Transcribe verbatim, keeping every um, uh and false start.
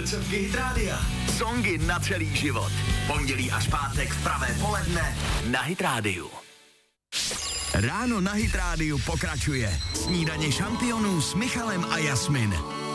srdcovky Hit Rádia. Songy na celý život. Pondělí až pátek v pravé poledne na Hit Rádiu. Ráno na Hit Rádiu pokračuje. Snídaně šampionů s Michalem a Jasmin.